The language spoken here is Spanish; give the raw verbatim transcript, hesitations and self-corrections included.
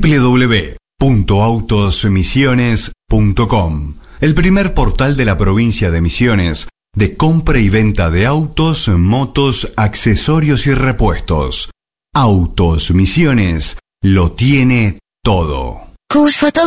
w w w punto autos misiones punto com, el primer portal de la provincia de Misiones de compra y venta de autos, motos, accesorios y repuestos. Autos Misiones lo tiene todo. Whose photo